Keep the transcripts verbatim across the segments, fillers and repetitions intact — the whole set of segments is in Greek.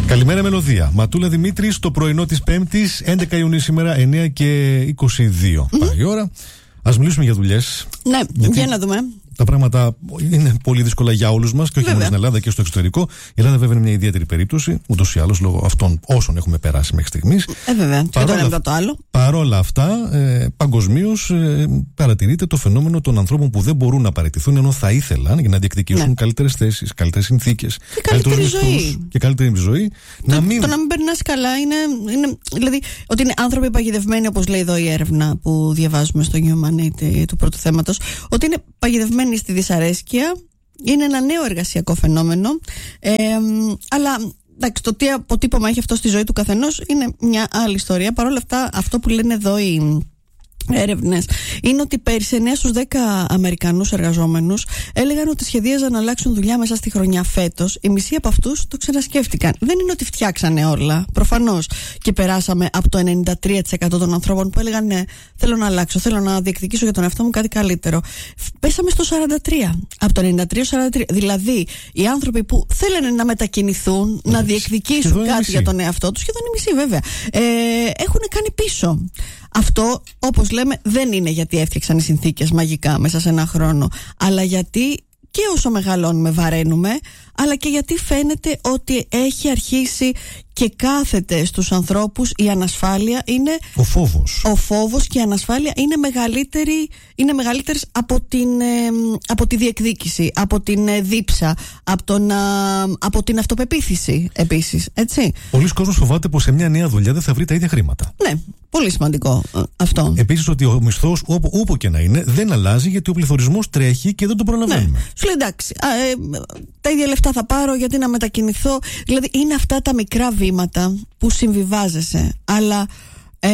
Καλημέρα, Μελωδία. Ματούλα Δημήτρη, στο πρωινό της Πέμπτης, έντεκα Ιουνίου σήμερα, εννέα και είκοσι δύο. Mm-hmm. Πάει η ώρα. Ας μιλήσουμε για δουλειές. Ναι, γιατί για να δούμε. Τα πράγματα είναι πολύ δύσκολα για όλους μας και όχι μόνο στην Ελλάδα και στο εξωτερικό. Η Ελλάδα, βέβαια, είναι μια ιδιαίτερη περίπτωση, ούτως ή άλλως λόγω αυτών όσων έχουμε περάσει μέχρι στιγμής. Ε, βέβαια. Και το ένα το άλλο. Παρόλα αυτά, ε, παγκοσμίως ε, παρατηρείται το φαινόμενο των ανθρώπων που δεν μπορούν να παραιτηθούν ενώ θα ήθελαν για να διεκδικήσουν ναι. καλύτερες θέσεις, καλύτερες συνθήκες, και καλύτερη ζωή. Και καλύτερη ζωή. Το να μην, το να μην περνάς καλά είναι, είναι. Δηλαδή, ότι είναι άνθρωποι παγιδευμένοι, όπως λέει εδώ η έρευνα που διαβάζουμε στο Humanity του πρώτου θέματος, ότι είναι παγιδευμένοι στη δυσαρέσκεια, είναι ένα νέο εργασιακό φαινόμενο, ε, αλλά εντάξει, το τι αποτύπωμα έχει αυτό στη ζωή του καθενός είναι μια άλλη ιστορία. Παρ' όλα αυτά, αυτό που λένε εδώ οι έρευνες είναι ότι πέρυσι εννέα στους δέκα Αμερικανούς εργαζόμενους έλεγαν ότι σχεδίαζαν να αλλάξουν δουλειά μέσα στη χρονιά φέτος. Οι μισοί από αυτούς το ξανασκέφτηκαν. Δεν είναι ότι φτιάξανε όλα, προφανώς, και περάσαμε από το ενενήντα τρία τοις εκατό των ανθρώπων που έλεγαν ναι, θέλω να αλλάξω, θέλω να διεκδικήσω για τον εαυτό μου κάτι καλύτερο. Πέσαμε στο σαράντα τρία. Από το ενενήντα τρία στο σαράντα τρία. Δηλαδή, οι άνθρωποι που θέλανε να μετακινηθούν, να διεκδικήσουν σχεδόν κάτι για τον εαυτό τους, σχεδόν οι μισοί βέβαια, ε, έχουν κάνει πίσω. Αυτό, όπως λέμε, δεν είναι γιατί έφτιαξαν οι συνθήκες μαγικά μέσα σε ένα χρόνο, αλλά γιατί και όσο μεγαλώνουμε βαραίνουμε, αλλά και γιατί φαίνεται ότι έχει αρχίσει και κάθεται στους ανθρώπους η ανασφάλεια είναι... Ο φόβος. Ο φόβος και η ανασφάλεια είναι μεγαλύτερη, είναι μεγαλύτερες από, την, ε, από τη διεκδίκηση, από την ε, δίψα, από, τον, α, από την αυτοπεποίθηση επίσης, έτσι. Πολλοί κόσμος φοβάται πως σε μια νέα δουλειά δεν θα βρει τα ίδια χρήματα. Ναι, πολύ σημαντικό ε, αυτό. Επίσης ότι ο μισθός όπου, όπου και να είναι δεν αλλάζει γιατί ο πληθωρισμός τρέχει και δεν τον προλαβαίνουμε. Ναι. Σου λέει εντάξει, α, ε, τα ίδια λεφτά θα πάρω γιατί να μετακινηθώ. Δηλαδή είναι αυτά τα μικρά βήματα που συμβιβάζεσαι. Αλλά ε,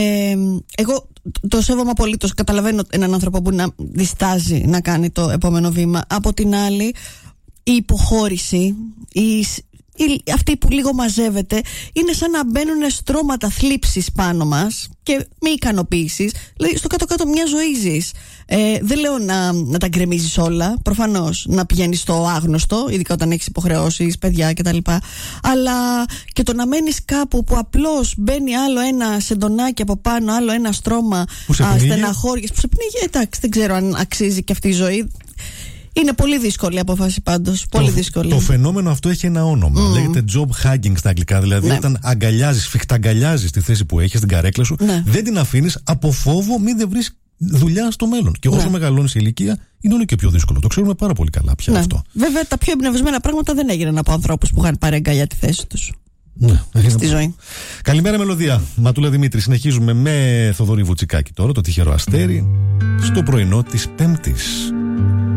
εγώ το σέβομαι απολύτως. Καταλαβαίνω έναν άνθρωπο που να διστάζει να κάνει το επόμενο βήμα. Από την άλλη, η υποχώρηση, η, η, αυτή που λίγο μαζεύεται, είναι σαν να μπαίνουν στρώματα θλίψης πάνω μας και μη ικανοποίησης. Δηλαδή στο κάτω-κάτω μια ζωή ζεις. Ε, δεν λέω να, να τα γκρεμίζεις όλα, προφανώς να πηγαίνεις στο άγνωστο, ειδικά όταν έχεις υποχρεώσεις, παιδιά κτλ. Αλλά και το να μένεις κάπου που απλώς μπαίνει άλλο ένα σεντονάκι από πάνω, άλλο ένα στρώμα στεναχώριας που σε πνίγει, εντάξει, δεν ξέρω αν αξίζει και αυτή η ζωή. Είναι πολύ δύσκολη η απόφαση πάντως. Πολύ το, δύσκολη. Το φαινόμενο αυτό έχει ένα όνομα. Mm. Λέγεται job hugging στα αγγλικά. Δηλαδή, ναι. όταν αγκαλιάζεις, φιχταγκαλιάζεις τη θέση που έχεις, την καρέκλα σου, ναι. δεν την αφήνεις από φόβο μην δεν βρεις δουλειά στο μέλλον. Και όσο ναι. μεγαλώνεις η ηλικία, είναι όλο και πιο δύσκολο. Το ξέρουμε πάρα πολύ καλά πια ναι. αυτό. Βέβαια, τα πιο εμπνευσμένα πράγματα δεν έγιναν από ανθρώπους που είχαν πάρει αγκαλιά τη θέση τους. Ναι, στη ζωή. Καλημέρα, Μελωδία. Ματούλα Δημήτρη. Συνεχίζουμε με Θοδωρή Βουτσικάκη τώρα, το τυχερό αστέρι, στο πρωινό της Πέμπτης.